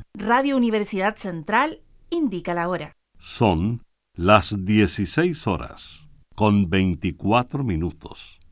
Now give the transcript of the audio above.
Radio Universidad Central indica la hora. Son las 16 horas, con 24 minutos.